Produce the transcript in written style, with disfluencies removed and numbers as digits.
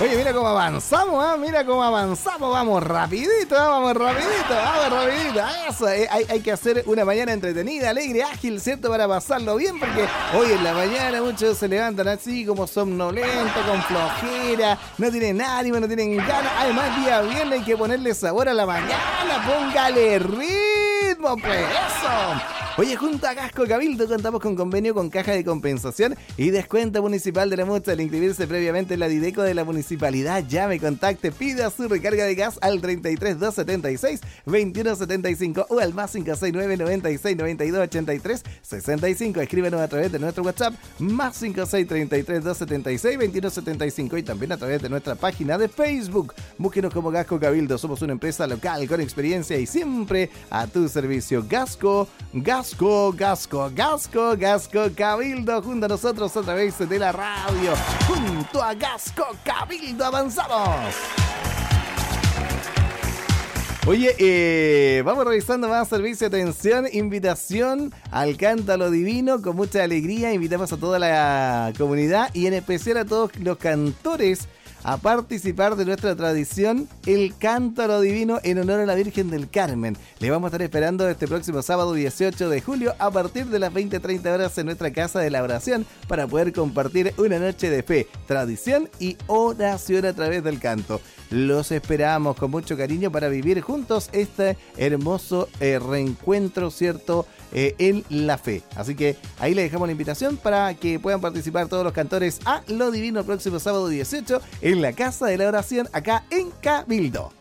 Oye, mira cómo avanzamos, ¿eh? Mira cómo avanzamos. Vamos rapidito, vamos rapidito. Eso, hay que hacer una mañana entretenida, alegre, ágil, ¿cierto? Para pasarlo bien, porque hoy en la mañana muchos se levantan así como somnolentos, con flojera, no tienen ánimo, no tienen ganas. Además, día viernes hay que ponerle sabor a la mañana. Póngale ritmo, pues eso. Oye, junto a Gasco Cabildo contamos con convenio con Caja de Compensación y Descuento Municipal de la Mutua. Al inscribirse previamente en la Dideco de la Municipalidad, llame, contacte, pida su recarga de gas al 33 276 2175 o al más 569 96 92 83 65. Escríbenos a través de nuestro WhatsApp más 56 33 276 2175 y también a través de nuestra página de Facebook. Búsquenos como Gasco Cabildo. Somos una empresa local con experiencia y siempre a tu servicio. Gasco Cabildo, junto a nosotros a través de la radio. Junto a Gasco Cabildo avanzamos. Oye, vamos revisando más servicio de atención, invitación al Cántalo Divino con mucha alegría. Invitamos a toda la comunidad y en especial a todos los cantores a participar de nuestra tradición, el Cántaro Divino en honor a la Virgen del Carmen. Le vamos a estar esperando este próximo sábado 18 de julio a partir de las 20:30 horas en nuestra Casa de la Oración para poder compartir una noche de fe, tradición y oración a través del canto. Los esperamos con mucho cariño para vivir juntos este hermoso reencuentro, ¿cierto?, en la fe. Así que ahí le dejamos la invitación para que puedan participar todos los cantores a lo divino el próximo sábado 18 en la Casa de la Oración acá en Cabildo.